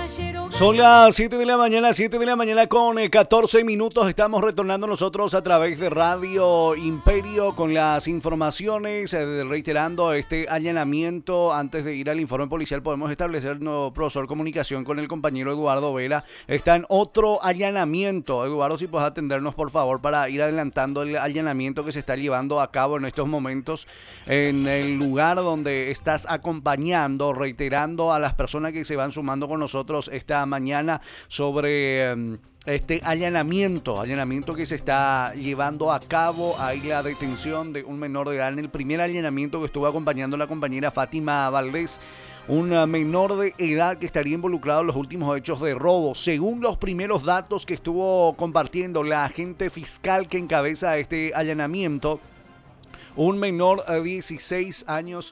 Son las 7 de la mañana, 7 de la mañana con 14 minutos. Estamos retornando nosotros a través de Radio Imperio con las informaciones, reiterando este allanamiento. Antes de ir al informe policial podemos establecer, profesor, comunicación con el compañero Eduardo Vela. Está en otro allanamiento. Eduardo, si puedes atendernos por favor para ir adelantando el allanamiento que se está llevando a cabo en estos momentos en el lugar donde estás acompañando, reiterando a las personas que se van sumando con nosotros esta mañana sobre este allanamiento que se está llevando a cabo. Hay la detención de un menor de edad en el primer allanamiento que estuvo acompañando la compañera Fátima Valdés, un menor de edad que estaría involucrado en los últimos hechos de robo. Según los primeros datos que estuvo compartiendo la agente fiscal que encabeza este allanamiento, un menor de 16 años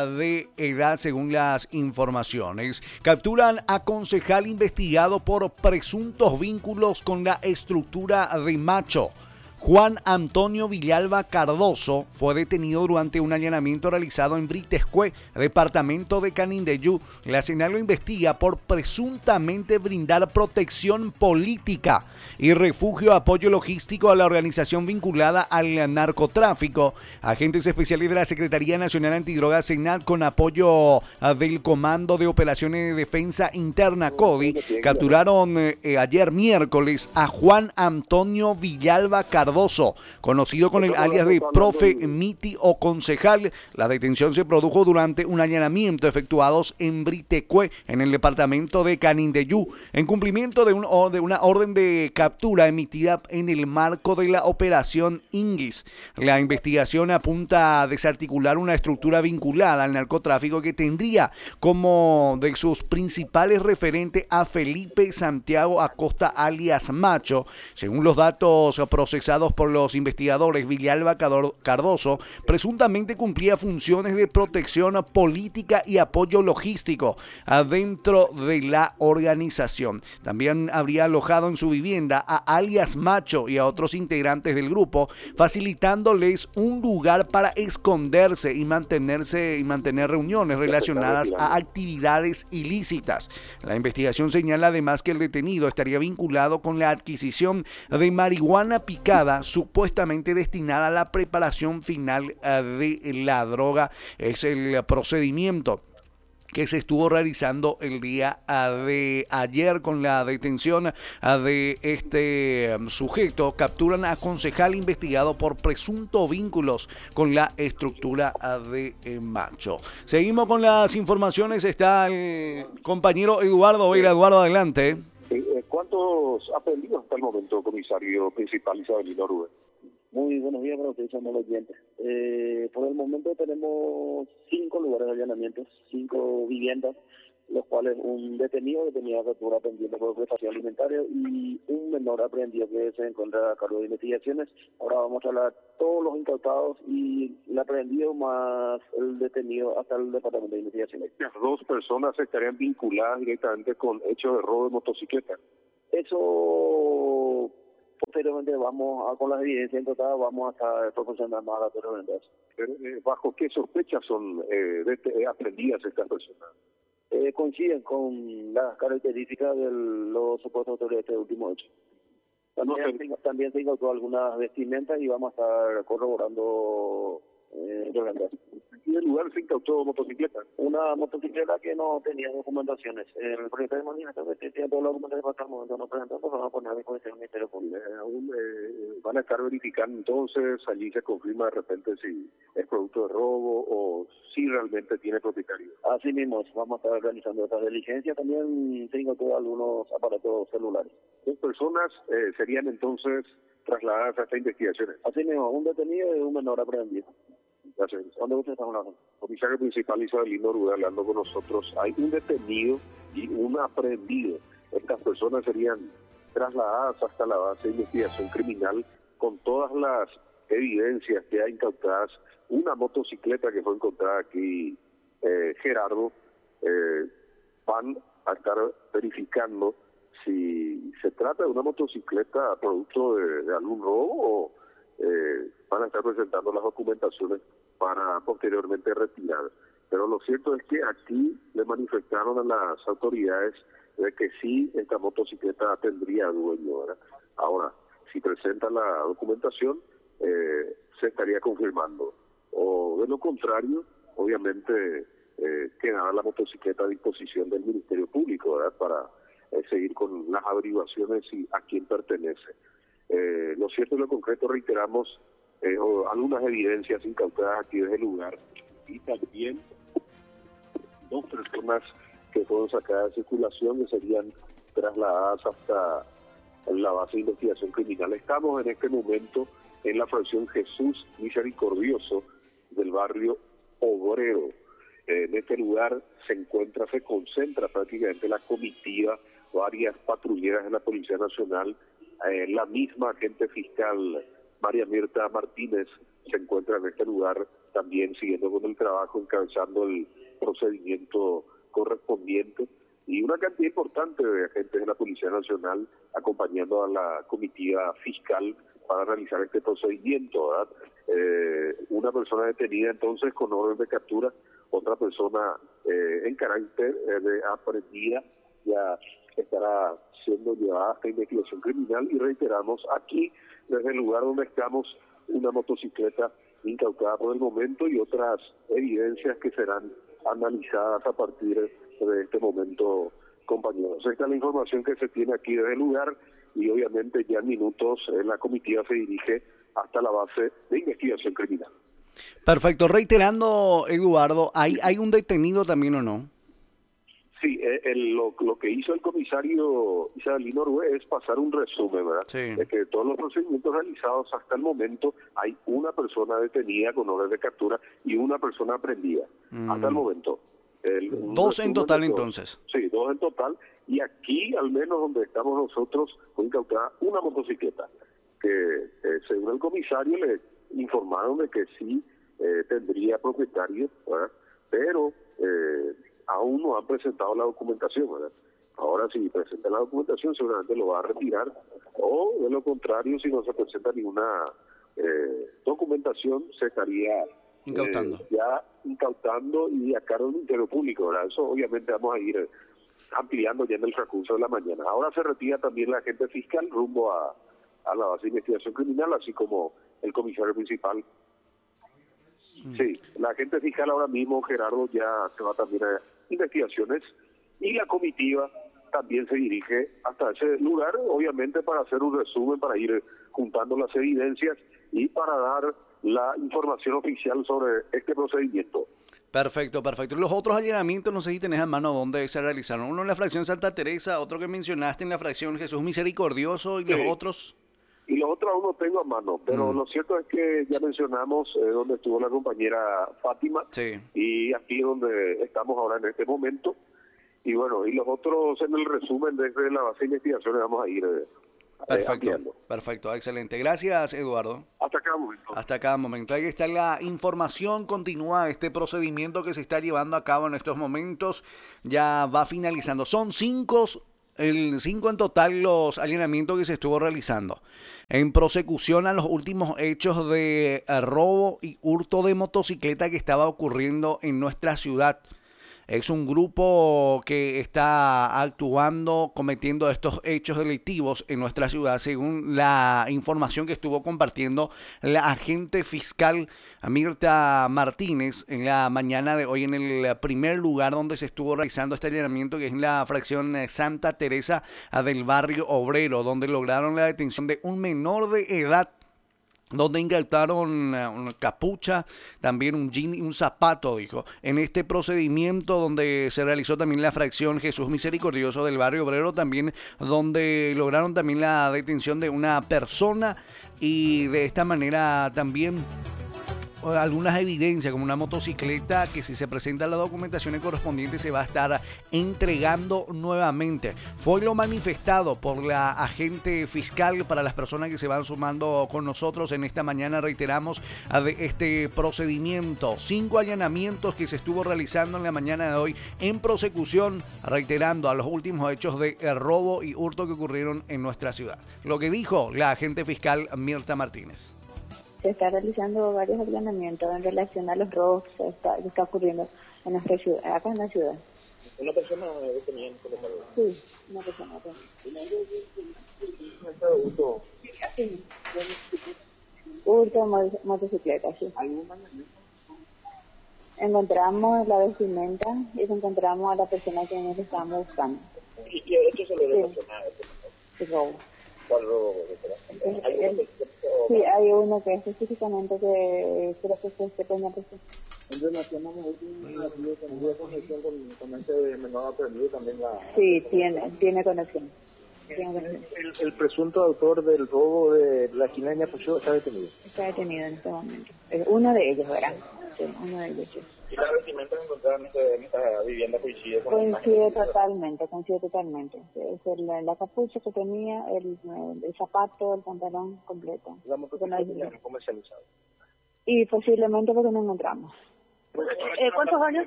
de edad, según las informaciones. Capturan a concejal investigado por presuntos vínculos con la estructura de Macho. Juan Antonio Villalba Cardoso fue detenido durante un allanamiento realizado en Britescue, departamento de Canindeyú. La SENAL lo investiga por presuntamente brindar protección política y refugio, apoyo logístico a la organización vinculada al narcotráfico. Agentes especiales de la Secretaría Nacional Antidrogas SENAL, con apoyo del Comando de Operaciones de Defensa Interna CODI, capturaron ayer miércoles a Juan Antonio Villalba Cardoso, conocido con el alias de Profe Miti o Concejal. La detención se produjo durante un allanamiento efectuados en Britescue, en el departamento de Canindeyú, en cumplimiento de una orden de captura emitida en el marco de la operación Inguis. La investigación apunta a desarticular una estructura vinculada al narcotráfico que tendría como de sus principales referentes a Felipe Santiago Acosta alias Macho. Según los datos procesados por los investigadores, Villalba Cardoso presuntamente cumplía funciones de protección política y apoyo logístico adentro de la organización. También habría alojado en su vivienda a alias Macho y a otros integrantes del grupo, facilitándoles un lugar para esconderse y mantener reuniones relacionadas a actividades ilícitas. La investigación señala además que el detenido estaría vinculado con la adquisición de marihuana picada, supuestamente destinada a la preparación final de la droga. Es el procedimiento que se estuvo realizando el día de ayer con la detención de este sujeto. Capturan a concejal investigado por presuntos vínculos con la estructura de Macho. Seguimos con las informaciones. Está el compañero Eduardo Vela. Eduardo, adelante. ¿Cuántos aprendidos hasta el momento, comisario principal Isabelino Rubén? Muy buenos días para ustedes, somos los oyentes. Por el momento tenemos 5 lugares de allanamiento, 5 viviendas, los cuales un detenido que tenía captura pendiente por prestación alimentaria y un menor aprehendido que se encuentra a cargo de investigaciones. Ahora vamos a hablar todos los incautados y el aprehendido más el detenido hasta el departamento de investigaciones. Las dos personas estarían vinculadas directamente con hechos de robo de motocicleta. Eso posteriormente vamos a, con las evidencias incautadas, vamos a estar proporcionando más datos de eso. ¿Bajo qué sospechas son aprendidas estas personas? Coinciden con las características de los supuestos autores de este último hecho. También se incautó algunas vestimentas y vamos a estar corroborando ¿En el lugar se incautó motocicleta? Una motocicleta que no tenía documentaciones. El proyecto de manifestación que tenía toda la documentación hasta el momento no presentó, pues vamos a poner a disposición del Ministerio Público. Van a estar verificando entonces, allí se confirma de repente si es producto de robo o si realmente tiene propietario. Así mismo, vamos a estar realizando estas diligencias. También se incautó algunos aparatos celulares. 2 personas serían entonces trasladadas a estas investigaciones. Así mismo, un detenido y un menor aprehendido. Gracias. ¿Dónde usted está hablando? Comisario principal Isabelino Rubén hablando con nosotros. Hay un detenido y un aprehendido. Estas personas serían trasladadas hasta la base de investigación criminal con todas las evidencias que hay incautadas. Una motocicleta que fue encontrada aquí, Gerardo, van a estar verificando si se trata de una motocicleta producto de algún robo o van a estar presentando las documentaciones para posteriormente retirar. Pero lo cierto es que aquí le manifestaron a las autoridades de que sí, esta motocicleta tendría dueño, ¿verdad? Ahora, si presenta la documentación, se estaría confirmando. O de lo contrario, obviamente quedará la motocicleta a disposición del Ministerio Público, ¿verdad? Para seguir con las averiguaciones y a quién pertenece. Lo cierto y lo concreto, reiteramos algunas evidencias incautadas aquí desde el lugar y también 2 personas que fueron sacadas de circulación que serían trasladadas hasta la base de investigación criminal. Estamos en este momento en la fracción Jesús Misericordioso del barrio Obrero. En este lugar se concentra prácticamente la comitiva, varias patrulleras de la Policía Nacional, la misma agente fiscal María Mirta Martínez se encuentra en este lugar también siguiendo con el trabajo, encabezando el procedimiento correspondiente, y una cantidad importante de agentes de la Policía Nacional acompañando a la comitiva fiscal para realizar este procedimiento, ¿verdad? Una persona detenida entonces con orden de captura, otra persona en carácter de aprehendida, ya estará siendo llevada hasta investigación criminal, y reiteramos aquí desde el lugar donde estamos una motocicleta incautada por el momento y otras evidencias que serán analizadas a partir de este momento, compañeros. Esta es la información que se tiene aquí desde el lugar, y obviamente ya en minutos la comitiva se dirige hasta la base de investigación criminal. Perfecto. Reiterando, Eduardo, ¿hay un detenido también o no? Sí, lo que hizo el comisario Isabelino Orue es pasar un resumen, ¿verdad? Sí. De que todos los procedimientos realizados hasta el momento hay una persona detenida con orden de captura y una persona aprehendida. Hasta el momento. 2 en total entonces. Sí, 2 en total. Y aquí, al menos donde estamos nosotros, fue incautada una motocicleta que, según el comisario, le informaron de que sí tendría propietario, ¿verdad? Pero aún no han presentado la documentación, ¿verdad? Ahora, si presenta la documentación, seguramente lo va a retirar, o de lo contrario, si no se presenta ninguna documentación, se estaría ya incautando y a cargo del Ministerio Público, ¿verdad? Eso obviamente vamos a ir ampliando ya en el transcurso de la mañana. Ahora se retira también la agente fiscal rumbo a la base de investigación criminal, así como el comisario principal. Sí, la agente fiscal ahora mismo, Gerardo, ya se va también a investigaciones, y la comitiva también se dirige hasta ese lugar, obviamente para hacer un resumen, para ir juntando las evidencias y para dar la información oficial sobre este procedimiento. Perfecto, perfecto. Los otros allanamientos, no sé si tenés a mano dónde se realizaron. Uno en la fracción Santa Teresa, otro que mencionaste en la fracción Jesús Misericordioso, y los otros. Y los otros aún no tengo a mano, pero lo cierto es que ya mencionamos donde estuvo la compañera Fátima, sí, y aquí donde estamos ahora en este momento. Y bueno, y los otros en el resumen desde la base de investigaciones vamos a ir ampliando. Perfecto, excelente. Gracias, Eduardo. Hasta cada momento. Hasta cada momento. Ahí está la información. Continúa este procedimiento que se está llevando a cabo en estos momentos. Ya va finalizando. Son 5 en total los allanamientos que se estuvo realizando en prosecución a los últimos hechos de robo y hurto de motocicleta que estaba ocurriendo en nuestra ciudad. Es un grupo que está actuando, cometiendo estos hechos delictivos en nuestra ciudad, según la información que estuvo compartiendo la agente fiscal Mirta Martínez en la mañana de hoy, en el primer lugar donde se estuvo realizando este allanamiento, que es en la fracción Santa Teresa del barrio Obrero, donde lograron la detención de un menor de edad, donde incautaron una capucha, también un jean y un zapato, dijo. En este procedimiento donde se realizó también la fracción Jesús Misericordioso del barrio Obrero, también donde lograron también la detención de una persona, y de esta manera también algunas evidencias como una motocicleta que, si se presenta la documentación correspondiente, se va a estar entregando nuevamente. Fue lo manifestado por la agente fiscal para las personas que se van sumando con nosotros en esta mañana. Reiteramos de este procedimiento, 5 allanamientos que se estuvo realizando en la mañana de hoy en prosecución, reiterando a los últimos hechos de robo y hurto que ocurrieron en nuestra ciudad. Lo que dijo la agente fiscal Mirta Martínez: se está realizando varios allanamientos en relación a los robos que está ocurriendo en nuestra ciudad, acá en la ciudad. ¿Una persona detenida en Colombia? Sí, una persona atendió. Sí. Hurto motocicleta, sí. Encontramos la vestimenta y encontramos a la persona que nos estábamos buscando. ¿Y qué hecho se le relaciona a este? Sí, robo. ¿Cuál robo? Sí, hay uno que específicamente que creo que fue este peña pues. En relación a ¿tendría conexión con ese menor aprendido también la... Sí, tiene conexión. El presunto autor del robo de la esquina de Ñapuchó está detenido. Está detenido en este momento. Uno de ellos, ¿verdad? Sí, uno de ellos. Sí. ¿Y la vestimenta encontrada en esta vivienda coincide con Coincide totalmente. Es la capucha que tenía, el zapato, el pantalón completo. la motocicleta comercializada? Y posiblemente porque no encontramos. ¿Cuántos años?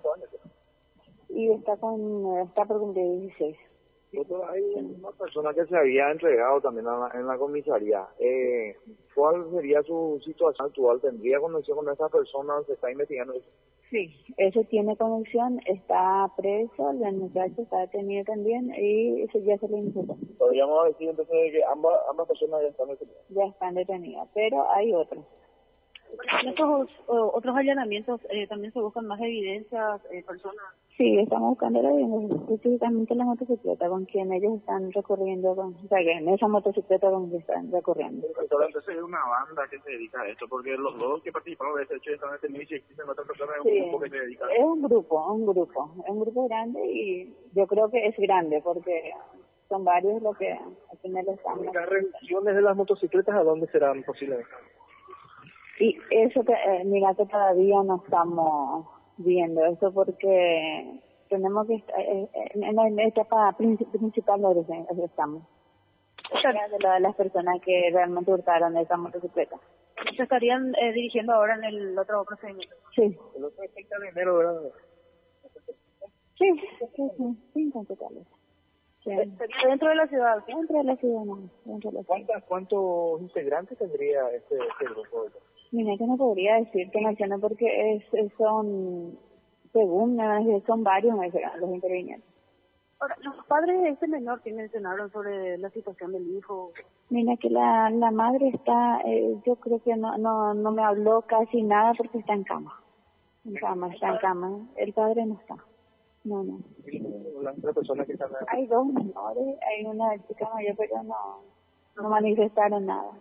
Y está por cumplir 16. Hay una persona que se había entregado también en la comisaría. ¿Cuál sería su situación actual? ¿Tendría conexión con esa persona? ¿Se está investigando eso? Sí, ese tiene conexión, está preso, el muchacho está detenido también y eso ya se le imputó. Podríamos decir entonces que ambas personas ya están detenidas. Ya están detenidas, pero hay otros. En estos otros allanamientos también se buscan más evidencias, personas. Sí, estamos buscando la evidencia, específicamente la motocicleta con quien ellos están recorriendo, o sea, que en esa motocicleta con quien están recorriendo. Entonces es una banda que se dedica a esto, porque los dos que participaron de ese hecho están detenidos y existen otras personas de un grupo que se dedica a esto. Es un grupo grande y yo creo que es grande porque son varios los que al final están. ¿Las revisiones de las motocicletas a dónde serán posibles? Y eso que, mira que todavía no estamos viendo eso porque tenemos que estar en la etapa principal de estamos. De las personas que realmente hurtaron esa motocicleta. Se estarían dirigiendo ahora en el otro procedimiento. Sí. El otro es 30 de enero, ¿verdad? Sí, 5 totales. Sí. Dentro de la ciudad. Dentro de la ciudad, no. ¿Cuántos integrantes tendría este grupo? Mira, que no podría decirte, Marciano, porque son, según son varios los intervinientes. Ahora, los padres de este menor que mencionaron sobre la situación del hijo. Mira que la madre está, yo creo que no me habló casi nada porque está en cama. Está en cama. El padre no está. No. Las otras personas que están... Hay dos menores, hay una chica mayor, pero no manifestaron nada.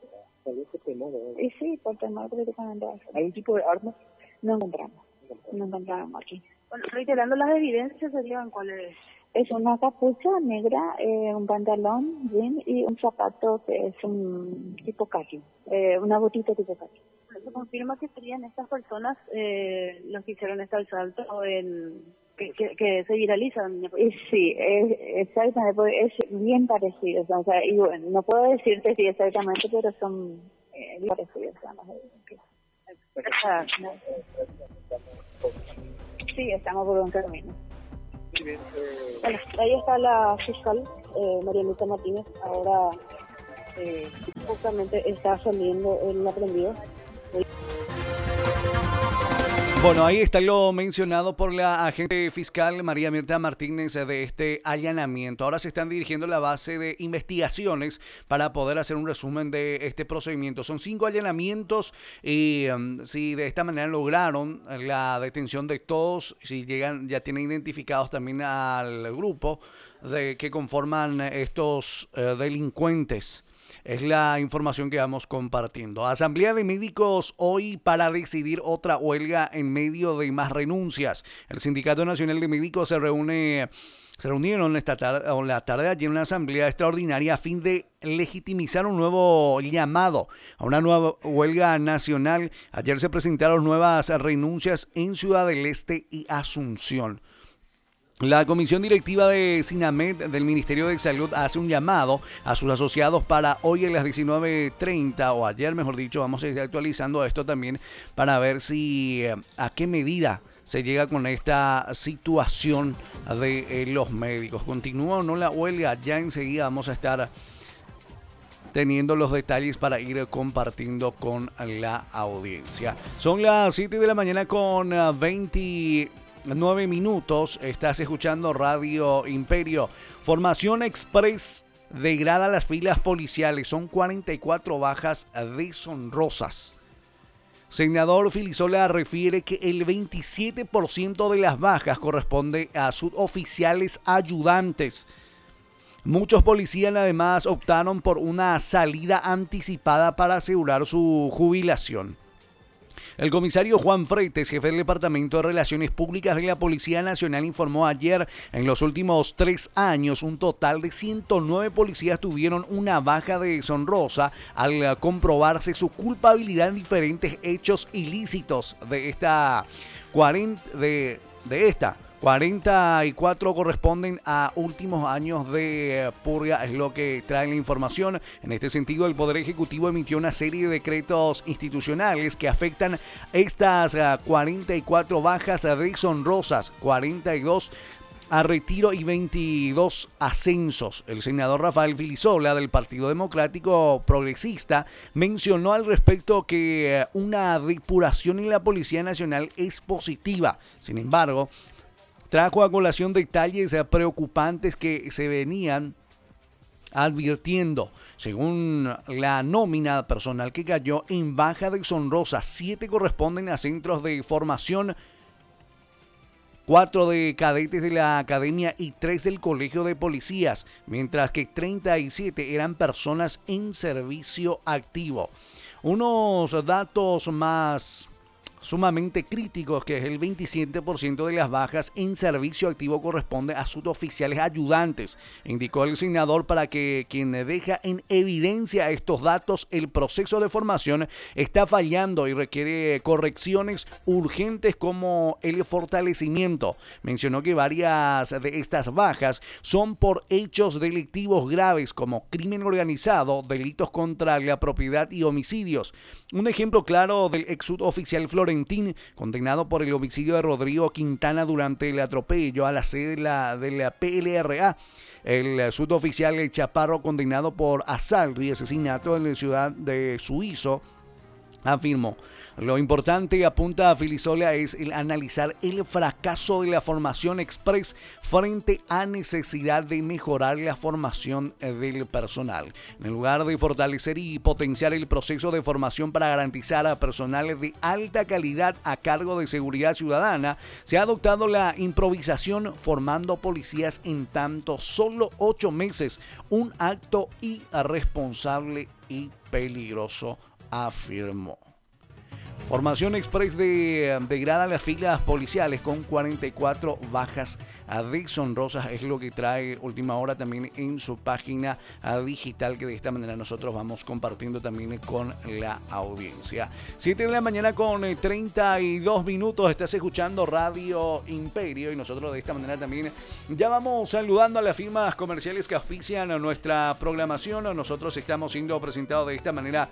Y sí, por temor prácticamente. ¿Hay un tipo de armas? No encontramos aquí. Bueno, reiterando las evidencias, ¿serían cuáles? Es una capucha negra, un pantalón jean y un zapato que es un tipo kaki, una botita tipo kaki. ¿Se confirma que serían estas personas los que hicieron este asalto que se viralizan? Y sí, exactamente, es bien parecido. O sea, y bueno, no puedo decirte si exactamente, pero son bien parecidos. Sí, estamos por un camino. Bueno, ahí está la fiscal, María Luisa Martínez. Ahora justamente está saliendo el aprendido. Bueno, ahí está lo mencionado por la agente fiscal María Mirta Martínez de este allanamiento. Ahora se están dirigiendo a la base de investigaciones para poder hacer un resumen de este procedimiento. Son 5 allanamientos y si de esta manera lograron la detención de todos, si llegan, ya tienen identificados también al grupo que conforman estos delincuentes. Es la información que vamos compartiendo. Asamblea de médicos hoy para decidir otra huelga en medio de más renuncias. El Sindicato Nacional de Médicos se reunieron esta tarde, o la tarde de ayer en una asamblea extraordinaria a fin de legitimizar un nuevo llamado a una nueva huelga nacional. Ayer se presentaron nuevas renuncias en Ciudad del Este y Asunción. La comisión directiva de SINAMED del Ministerio de Salud hace un llamado a sus asociados para hoy a las 19:30 o ayer, mejor dicho. Vamos a ir actualizando esto también para ver si a qué medida se llega con esta situación de los médicos. ¿Continúa o no la huelga? Ya enseguida vamos a estar teniendo los detalles para ir compartiendo con la audiencia. Son las 7 de la mañana con 20 9 minutos. Estás escuchando Radio Imperio. Formación Express degrada las filas policiales. Son 44 bajas deshonrosas. Senador Filisola refiere que el 27% de las bajas corresponde a suboficiales ayudantes. Muchos policías además optaron por una salida anticipada para asegurar su jubilación. El comisario Juan Freites, jefe del Departamento de Relaciones Públicas de la Policía Nacional, informó ayer en los últimos 3 años un total de 109 policías tuvieron una baja deshonrosa al comprobarse su culpabilidad en diferentes hechos ilícitos de esta 44 corresponden a últimos años de purga, es lo que trae la información. En este sentido, el Poder Ejecutivo emitió una serie de decretos institucionales que afectan estas 44 bajas deshonrosas, 42 a retiro y 22 ascensos. El senador Rafael Filisola del Partido Democrático Progresista mencionó al respecto que una depuración en la Policía Nacional es positiva. Sin embargo, trajo a colación detalles preocupantes que se venían advirtiendo. Según la nómina personal que cayó en baja deshonrosa, 7 corresponden a centros de formación, 4 de cadetes de la academia y 3 del colegio de policías, mientras que 37 eran personas en servicio activo. Unos datos más sumamente críticos, que es el 27% de las bajas en servicio activo corresponde a suboficiales ayudantes, indicó el senador, para que quien deja en evidencia estos datos: el proceso de formación está fallando y requiere correcciones urgentes como el fortalecimiento. Mencionó que varias de estas bajas son por hechos delictivos graves como crimen organizado, delitos contra la propiedad y homicidios. Un ejemplo claro del ex suboficial Florentín, condenado por el homicidio de Rodrigo Quintana durante el atropello a la sede de la PLRA. El suboficial Chaparro, condenado por asalto y asesinato en la ciudad de Suizo, afirmó: lo importante, apunta a Filisola, es el analizar el fracaso de la formación express frente a necesidad de mejorar la formación del personal. En lugar de fortalecer y potenciar el proceso de formación para garantizar a personales de alta calidad a cargo de seguridad ciudadana, se ha adoptado la improvisación formando policías en tanto solo 8 meses, un acto irresponsable y peligroso, afirmó. Formación Express degrada las filas policiales con 44 bajas deshonrosas, es lo que trae Última Hora también en su página digital, que de esta manera nosotros vamos compartiendo también con la audiencia. 7 de la mañana con 32 minutos, estás escuchando Radio Imperio y nosotros de esta manera también ya vamos saludando a las firmas comerciales que auspician a nuestra programación. Nosotros estamos siendo presentados de esta manera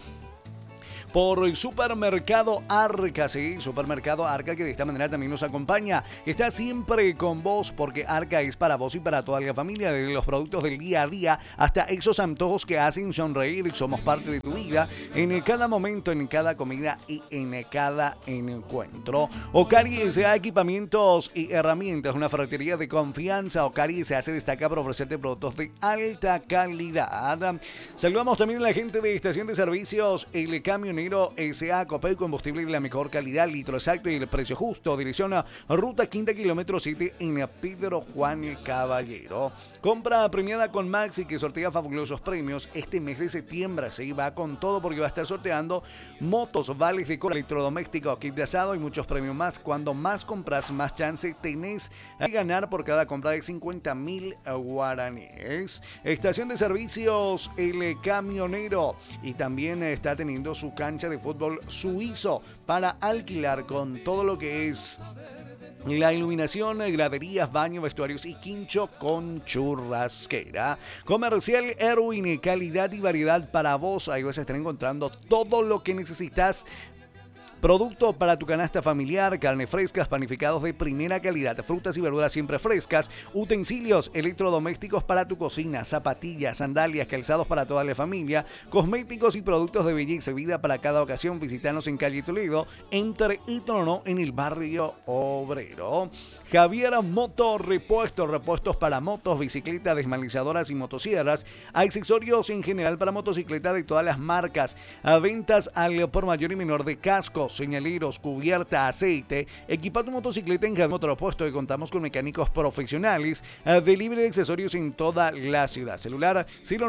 por el Supermercado Arca, sí, Supermercado Arca, que de esta manera también nos acompaña, que está siempre con vos, porque Arca es para vos y para toda la familia, desde los productos del día a día hasta esos antojos que hacen sonreír. Somos parte de tu vida en cada momento, en cada comida y en cada encuentro. Ocari S.A. Equipamientos y Herramientas, una ferretería de confianza. Ocari S.A. se destaca por ofrecerte productos de alta calidad. Saludamos también a la gente de Estación de Servicios El Camionero S.A. Copec, combustible de la mejor calidad, litro exacto y el precio justo. Dirección a Ruta Quinta, kilómetro 7 en Pedro Juan Caballero. Compra premiada con Maxi, que sortea fabulosos premios este mes de septiembre. Se va con todo porque va a estar sorteando motos, vales de cobro, electrodoméstico, kit de asado y muchos premios más. Cuando más compras, más chance tenés de ganar por cada compra de 50.000 guaraníes. Estación de Servicios El Camionero, y también está teniendo su cancha de fútbol suizo para alquilar, con todo lo que es la iluminación, graderías, baños, vestuarios y quincho con churrasquera. Comercial Erwin, calidad y variedad para vos. Ahí vas a estar encontrando todo lo que necesitas. Producto para tu canasta familiar, carne frescas, panificados de primera calidad, frutas y verduras siempre frescas, utensilios electrodomésticos para tu cocina, zapatillas, sandalias, calzados para toda la familia, cosméticos y productos de belleza y vida para cada ocasión. Visítanos en calle Toledo, entre y Trono, en el barrio Obrero. Javier Motor repuestos para motos, bicicletas, desmalizadoras y motosierras, accesorios en general para motocicletas de todas las marcas, a ventas al por mayor y menor de cascos, señaleros, cubierta, aceite. Equipa tu motocicleta en Javier Motor Repuesto, que contamos con mecánicos profesionales, delivery de accesorios en toda la ciudad. Celular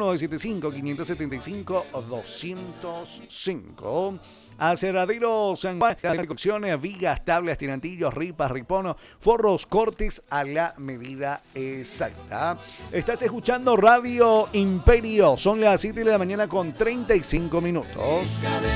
0975-575-205. Aserradero San Juan, construcciones, vigas, tablas, tirantillos, ripas, ripono, forros, cortes a la medida exacta. Estás escuchando Radio Imperio, son las 7 de la mañana con 35 minutos.